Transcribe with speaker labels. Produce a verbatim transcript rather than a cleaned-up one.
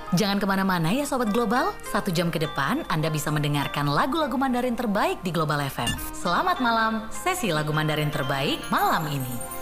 Speaker 1: Jangan kemana-mana ya Sobat Global, satu jam ke depan Anda bisa mendengarkan lagu-lagu Mandarin terbaik di Global F M. Selamat malam, sesi lagu Mandarin terbaik malam ini.